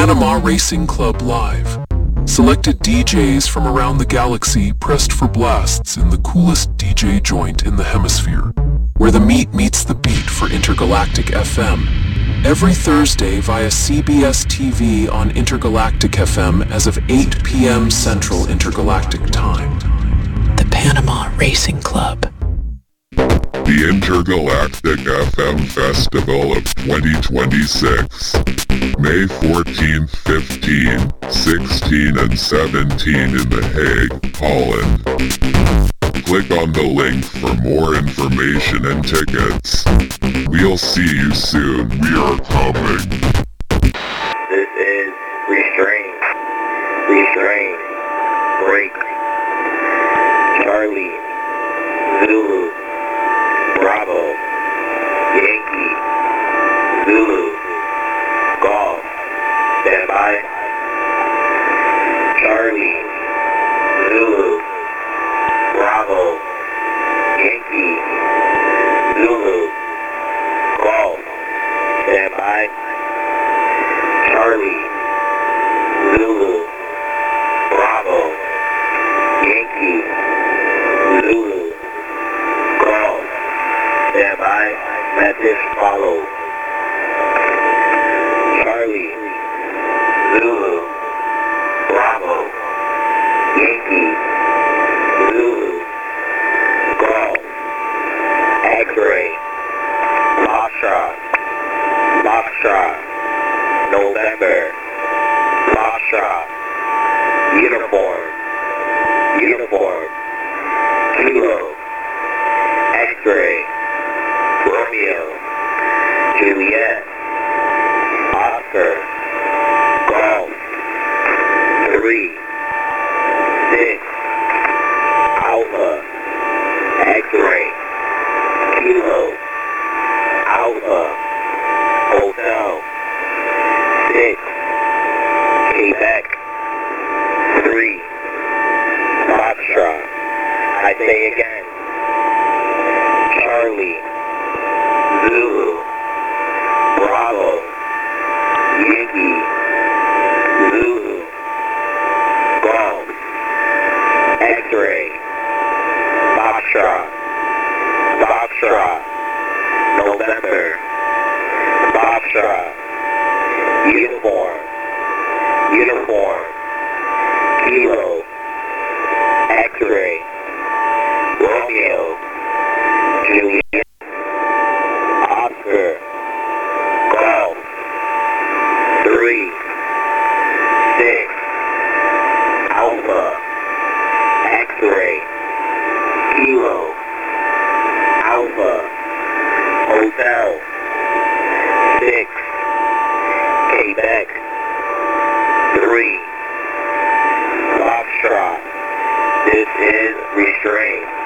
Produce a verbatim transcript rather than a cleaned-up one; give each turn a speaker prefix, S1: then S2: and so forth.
S1: Panama Racing Club Live. Selected D Js from around the galaxy pressed for blasts in the coolest D J joint in the hemisphere, where the meat meets the beat for Intergalactic F M. Every Thursday via C B S T V on Intergalactic F M as of eight p m Central Intergalactic Time.
S2: The Panama Racing Club.
S3: The Intergalactic F M Festival of twenty twenty-six. May fourteenth, fifteenth, sixteenth, and seventeenth in The Hague, Holland. Click on the link for more information and tickets. We'll see you soon. We are coming.
S4: This is Restraint. Restraint. Break. Charlie. Zulu. Bravo. Yankee. Zulu. Golf. Stand by. Charlie. Zulu. Bravo. Yankee. Zulu. Golf. Stand by. Charlie. Zulu. Bravo. Yankee. Zulu. Golf. Stand by. Message follow. Charlie. Zulu. Bravo. Yankee. Zulu. Golf. X-ray. Foxtrot. Foxtrot. November. Foxtrot. Uniform. Uniform. Kilo. X-ray. Romeo. Juliet. Oscar. Golf. Three. Six. Alpha. X-ray. Kilo. Alpha. Hotel. Six. Quebec. Three. Foxtrot. I say again. Charlie. Zulu. Bravo. Yankee. Zulu. Golf. X-ray. Foxtrot. Foxtrot. November. Foxtrot. Uniform. Uniform. Kilo. X-ray. Romeo. Juliet. Oscar. Golf. Three. Six. Alpha. X-ray. Kilo. Alpha. Hotel. Six. Quebec. Three. Foxtrot. This is Restraint.